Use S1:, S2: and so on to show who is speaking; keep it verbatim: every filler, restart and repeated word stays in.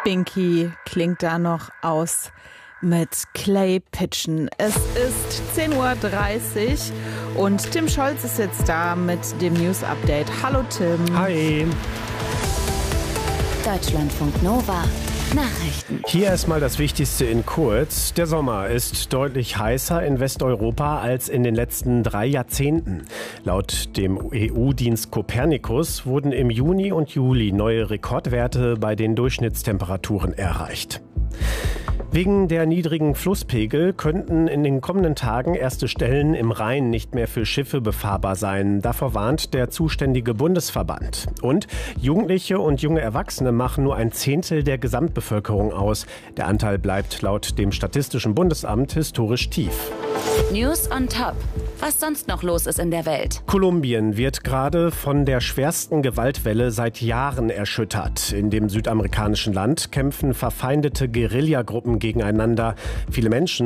S1: Binky klingt da noch aus mit Clay Pitchen. Es ist zehn Uhr dreißig und Tim Scholz ist jetzt da mit dem News Update. Hallo Tim.
S2: Hi.
S3: Deutschlandfunk Nova. Nachrichten.
S2: Hier erstmal das Wichtigste in kurz. Der Sommer ist deutlich heißer in Westeuropa als in den letzten drei Jahrzehnten. Laut dem E U-Dienst Copernicus wurden im Juni und Juli neue Rekordwerte bei den Durchschnittstemperaturen erreicht. Wegen der niedrigen Flusspegel könnten in den kommenden Tagen erste Stellen im Rhein nicht mehr für Schiffe befahrbar sein. Davor warnt der zuständige Bundesverband. Und Jugendliche und junge Erwachsene machen nur ein Zehntel der Gesamtbevölkerung aus. Der Anteil bleibt laut dem Statistischen Bundesamt historisch tief.
S3: News on top. Was sonst noch los ist in der Welt.
S2: Kolumbien wird gerade von der schwersten Gewaltwelle seit Jahren erschüttert. In dem südamerikanischen Land kämpfen verfeindete Guerillagruppen gegeneinander. Viele Menschen